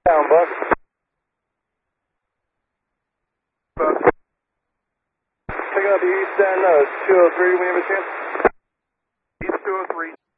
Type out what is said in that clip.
Down, bus. Picking up the east end, 203 when you have a chance. East 203.